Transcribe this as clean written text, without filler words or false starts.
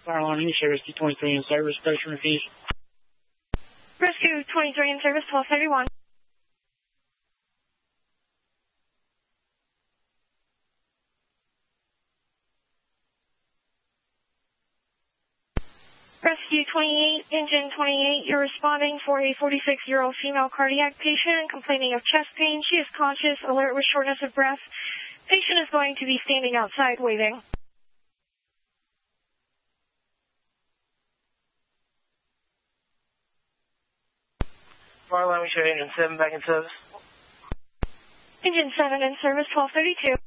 Fire alarm initiated, Rescue 23 in service, station refused. Rescue 23 in service, 1231. Rescue 28, engine 28, you're responding for a 46-year-old female cardiac patient complaining of chest pain. She is conscious, alert with shortness of breath. Patient is going to be standing outside waiting. Fire alarm initiated, engine 7 back in service. Engine 7 in service, 1232.